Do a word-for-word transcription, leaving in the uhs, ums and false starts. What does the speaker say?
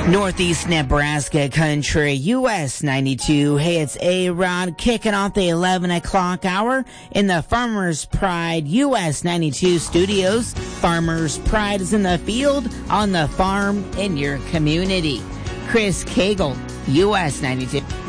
Northeast Nebraska country, U S ninety-two. Hey, it's A-Rod kicking off the eleven o'clock hour in the Farmers Pride U S ninety-two studios. Farmers Pride is in the field, on the farm, in your community. Chris Cagle, U S ninety-two.